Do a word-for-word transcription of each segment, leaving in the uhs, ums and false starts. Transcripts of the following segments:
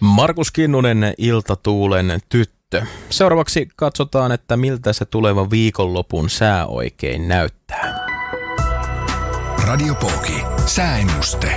Markus Kinnunen, Iltatuulen tyttö. Seuraavaksi katsotaan, että miltä se tuleva viikonlopun sää oikein näyttää. Radio Pooki. Sääennuste.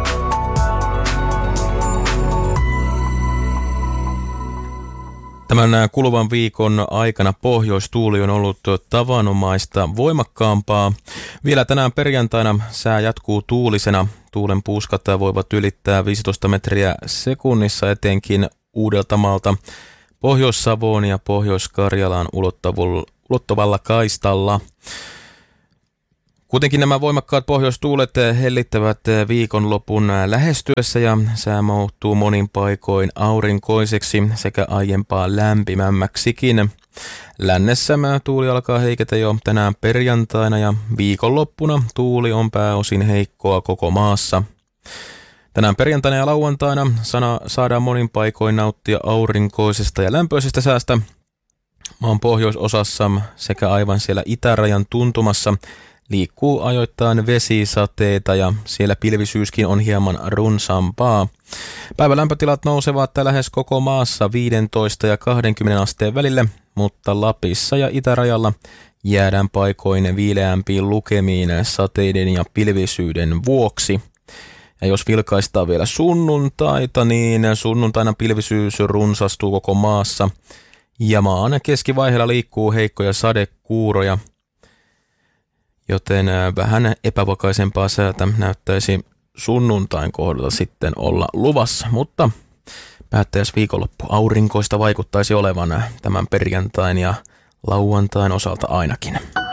Tämän kuluvan viikon aikana pohjoistuuli on ollut tavanomaista voimakkaampaa. Vielä tänään perjantaina sää jatkuu tuulisena. Tuulen puuskat voivat ylittää viisitoista metriä sekunnissa etenkin Uudeltamaalta Pohjois-Savoon ja Pohjois-Karjalaan ulottuvalla kaistalla. Kuitenkin nämä voimakkaat pohjoistuulet hellittävät viikonlopun lähestyessä ja sää muuttuu monin paikoin aurinkoiseksi sekä aiempaa lämpimämmäksikin. Lännessä tuuli alkaa heiketä jo tänään perjantaina ja viikonloppuna tuuli on pääosin heikkoa koko maassa. Tänään perjantaina ja lauantaina sana saadaan monin paikoin nauttia aurinkoisesta ja lämpöisestä säästä. Maan pohjoisosassa sekä aivan siellä itärajan tuntumassa liikkuu ajoittain vesisateita ja siellä pilvisyyskin on hieman runsaampaa. Päivän lämpötilat nousevat lähes koko maassa viisitoista ja kaksikymmentä asteen välille, mutta Lapissa ja itärajalla jäädään paikoin viileämpiin lukemiin sateiden ja pilvisyyden vuoksi. Ja jos vilkaistaan vielä sunnuntaita, niin sunnuntaina pilvisyys runsastuu koko maassa ja maan keskivaiheella liikkuu heikkoja sadekuuroja. Joten vähän epävakaisempaa säätä näyttäisi sunnuntain kohdalla sitten olla luvassa, mutta päättäjäs viikonloppu aurinkoista vaikuttaisi olevan tämän perjantain ja lauantain osalta ainakin.